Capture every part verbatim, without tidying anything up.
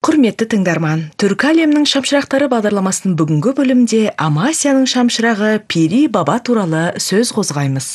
Құрметті тыңдарман, Түркі әлемінің шамшырақтары бағдарламасының бүгінгі бөлімде Амасияның шамшырағы Пири Баба туралы сөз қозғаймыз.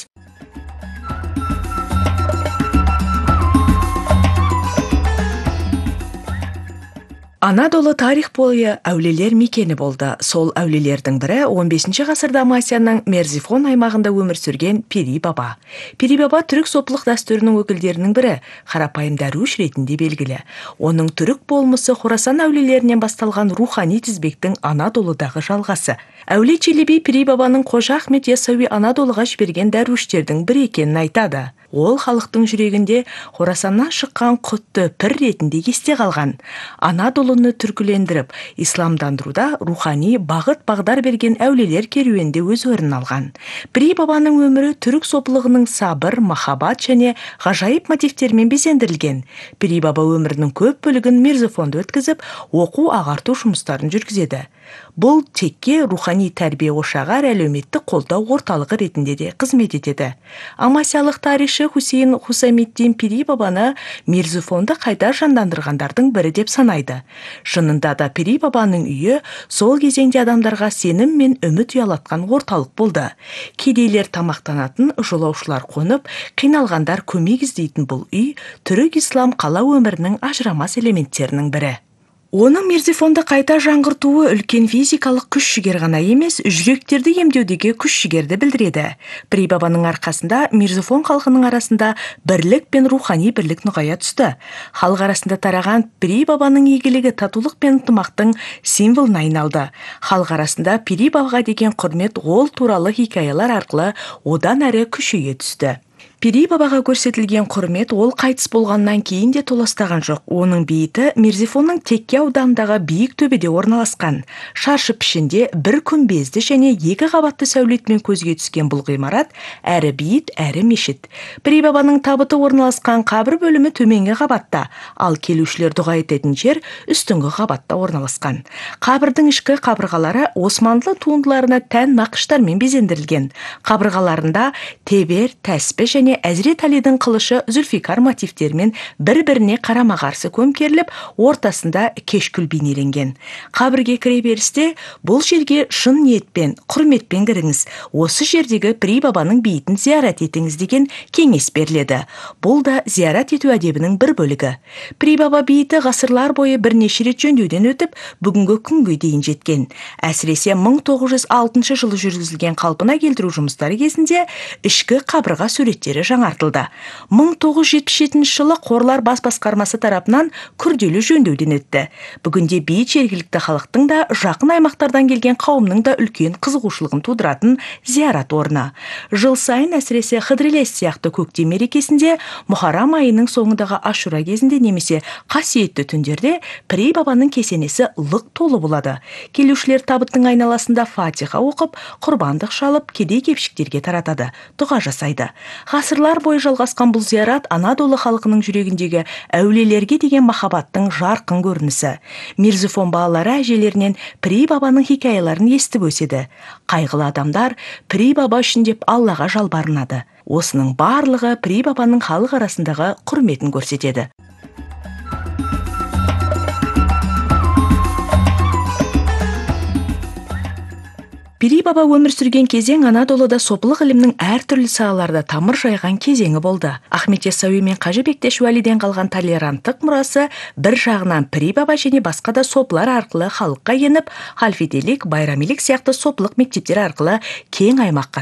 Анадолы тарих бойы әулелер мекені болды. Сол әулелердің бірі он бесінші ғасырда Амасияның Мерзифон аймағында өмір сүрген Пири Баба. Пири Баба түрік сопылық дәстүрінің өкілдерінің бірі, қарапайым дәруш ретінде белгілі. Оның түрік болмысы Хорасан әулелерінен басталған рухани тізбектің Анадолыдағы жалғасы. Әуле Челеби Пири Бабаның Қожа Ахмет Яссауи Анадолыға жіберген дәруштердің бірі екенін айтады. Ол халықтың жүрегінде Хорасаннан шыққан құтты пір ретінде есте қалған. Анадолыны түркілендіріп, исламдандыруда рухани бағыт-бағдар берген әулелер керуенде өз орнын алған. Пири Бабаның өмірі түрік сопылығының сабыр, махаббат және ғажайып мотивтермен безендірілген. Пири Баба өмірінің көп бөлігін Мерзифонда өткізіп, оқу-ағарту жұмыстарын жүргізеді. Бұл текке рухани тәрбие ошағы әрі әлеуметтік қолдау орталығы ретінде де қызмет етеді. Амасиялық тарихшы Хусейн Хусамиддин Пири Бабаны Мерзифонды қайта жандандырғандардың бірі деп санайды. Шынында да Пири Бабаның үйі сол кезеңде адамдарға сенім мен үміт ұялатқан орталық болды. Кедейлер тамақтанатын, жолаушылар қонып, қиналғандар көмек іздейтін бұл үй түрік ислам қала өмірінің ажырамас элементтерінің бірі. Оның Мерзифонды қайта жаңғыртуы үлкен физикалық күш-жігер ғана емес, жүректерді емдеудегі күш-жігерді білдіреді. Пири Бабаның арқасында Мерзифон халқының арасында бірлік пен рухани бірлік нығая түсті. Халық арасында тараған Пири Бабаның игілігі татулық пен ынтымақтың символына айналды. Халық арасында Пири Бабаға деген құрмет ол туралы хикаялар арқылы одан әрі күшейе түсті. Пири Бабаға көрсетілген құрмет ол қайтыс болғаннан кейін де толастаған жоқ. Оның бейіті Мерзифонның Текке ауданындағы биік төбеде орналасқан. Шаршы пішінде бір күмбезді және екі қабатты сәулетмен көзге түскен бұл ғимарат әрі бейіт, әрі мешіт. Пири Бабаның табыты орналасқан қабір бөлімі төменгі қабатта, ал келушілер дұға ететін жер үстіңгі қабатта орналасқан. Қабірдің ішкі қабырғалары Османлы туындыларына тән нақыштармен безендірілген. Қабырғаларында тебер, тәспі және Әзірет Әлидің қылышы Зүлфикар мотивтермен бір-біріне қарама-қарсы көмкеріліп, ортасында кешкүл бейнеленген. Қабірге кіре берісте бұл жерге шын ниетпен, құрметпен кіріңіз. Осы жердегі Пири Бабаның бейітін зиярат етіңіз деген кеңес беріледі. Бұл да зиярат ету әдебінің бір бөлігі. Пири Баба бейіті ғасырлар бойы бірнеше рет жөндеуден өтіп, бүгінгі күнге дейін жеткен. Әсіресе мың тоғыз жүз алтыншы жылы жүргізілген қалпына келтіру жұмыстары кезінде ішкі қабырға суреттері жаңартылды. мың тоғыз жүз жетпіс жетінші жылы Қорлар бас басқармасы тарапынан күрделі жөндеуден өтті. Бүгінде бейіт жергілікті халықтың да, жақын аймақтардан келген қауымның да үлкен қызығушылығын тудыратын зиярат орны. Жыл сайын әсіресе Хыдрелес сияқты көктем мерекесінде, Мұхаррам айының соңындағы Ашура кезінде немесе қасиетті түндерде Пири Бабаның кесенесі лық толы болады. Келушілер табыттың айналасында фатиха оқып, құрбандық шалып, кедей-кепшіктерге таратады, дұға жасайды. Ғасырлар бойы жалғасқан бұл зиярат Анадолы халқының жүрегіндегі әулелерге деген махаббаттың жарқын көрінісі. Мерзифон балалары әжелерінен Пири Бабаның хикаяларын естіп өседі. Қайғылы адамдар Пири Баба үшін деп Аллаға жалбарынады. Осының барлығы Пири Бабаның халық арасындағы құрметін көрсетеді. Пири Баба өмір сүрген кезең Анадолыда сопылық ілімнің әртүрлі салаларда тамыр жайған кезеңі болды. Ахмет Яссауи мен Қажы Бектеш Уәлиден қалған толеранттық мұрасы бір жағынан Пири Баба және басқа да сопылар арқылы халыққа еніп, халфеделік, байрамилік сияқты сопылық мектептер арқылы кең аймаққа